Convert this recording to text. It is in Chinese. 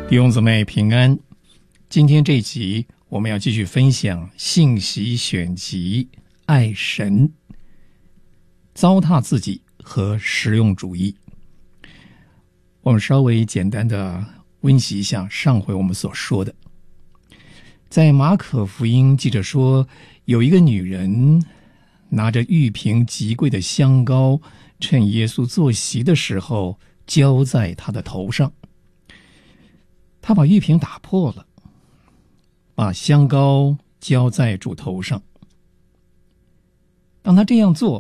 弟兄姊妹平安，今天这一集我们要继续分享信息选集爱神、糟蹋自己和实用主义。我们稍微简单的温习一下上回我们所说的。在马可福音记着说，有一个女人拿着玉瓶极贵的香膏，趁耶稣坐席的时候浇在他的头上。他把玉瓶打破了，把香膏浇在主头上。当他这样做，